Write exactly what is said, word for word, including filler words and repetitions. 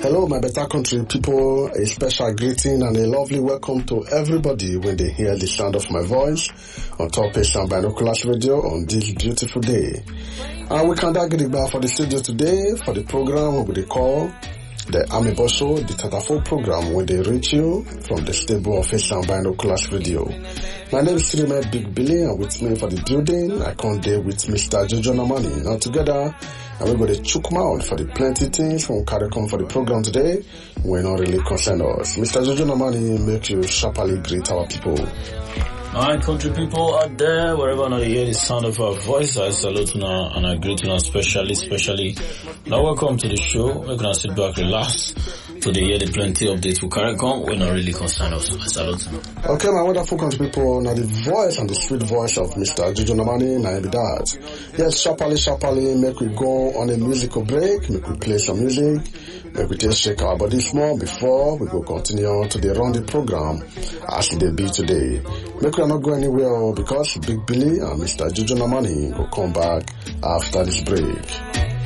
Hello, my better country people. A special greeting and a lovely welcome to everybody when they hear the sound of my voice on Top Asian Binoculars Radio on this beautiful day. And we can get it back for the studio today for the program we call the Amibosho, the thirty-four program when they reach you from the stable of Asian Binoculars Radio. My name is Trimed Big Billy, and with me for the building, I come there with Mister Jojo Namani. Now together, and we're going to chook mouth for the plenty things from CARICOM for the program today. We're not really concerned us. Mister Jojo Namani, make you sharply greet our people. My country people out there, wherever you hear the sound of our voice, I salute you and I greet you especially, especially. Now welcome to the show. We're going to sit back, relax. Today, hear the plenty updates for CARICOM. We're not really concerned us. I salute you. Okay, my wonderful country people, now the voice and the sweet voice of Mister Jojo Namani, now be that. Yes, sharply, sharply, make we go on a musical break, make we play some music, make we just shake our body small before we go continue to the run the program as it be today. Make we not go anywhere because Big Billy and Mister Jojo Namani will come back after this break.